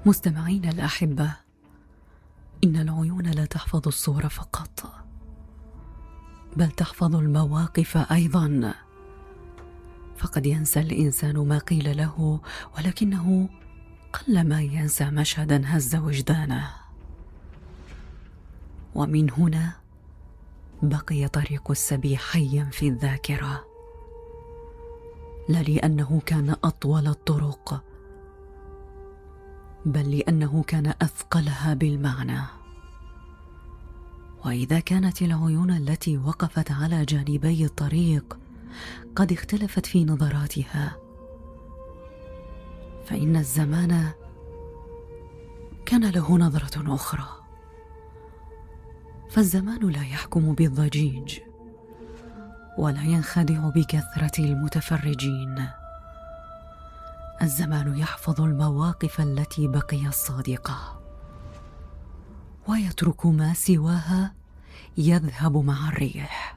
مستمعين الأحبة، إن العيون لا تحفظ الصور فقط، بل تحفظ المواقف أيضا. فقد ينسى الإنسان ما قيل له، ولكنه قلما ينسى مشهدا هز وجدانه. ومن هنا بقي طريق السبي حيا في الذاكرة، لا لأنه كان أطول الطرق، بل لأنه كان أثقلها بالمعنى. وإذا كانت العيون التي وقفت على جانبي الطريق قد اختلفت في نظراتها، فإن الزمان كان له نظرة أخرى. فالزمان لا يحكم بالضجيج، ولا ينخدع بكثرة المتفرجين. الزمان يحفظ المواقف التي بقي الصادقة، ويترك ما سواها يذهب مع الريح.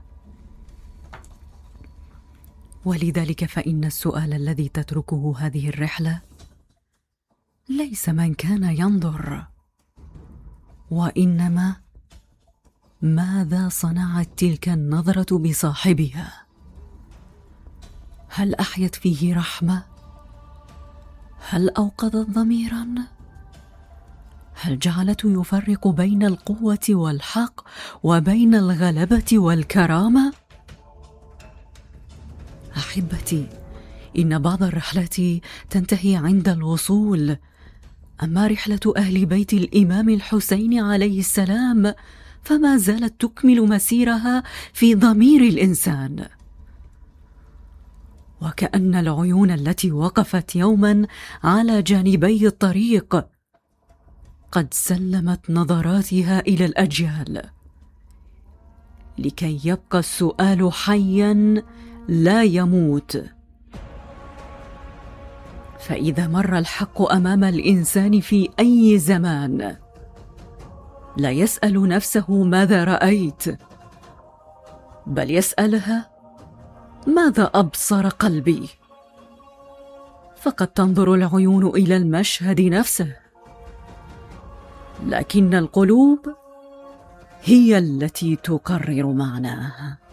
ولذلك فإن السؤال الذي تتركه هذه الرحلة ليس من كان ينظر، وإنما ماذا صنعت تلك النظرة بصاحبها؟ هل أحيت فيه رحمة؟ هل أوقظت ضميرا؟ هل جعلته يفرق بين القوة والحق وبين الغلبة والكرامة؟ أحبتي، إن بعض الرحلات تنتهي عند الوصول، أما رحلة أهل بيت الإمام الحسين عليه السلام فما زالت تكمل مسيرها في ضمير الإنسان. وكأن العيون التي وقفت يوما على جانبي الطريق قد سلمت نظراتها إلى الأجيال، لكي يبقى السؤال حيا لا يموت. فإذا مر الحق أمام الإنسان في أي زمان لا يسأل نفسه ماذا رأيت، بل يسألها ماذا أبصر قلبي. فقد تنظر العيون إلى المشهد نفسه، لكن القلوب هي التي تقرر معناه.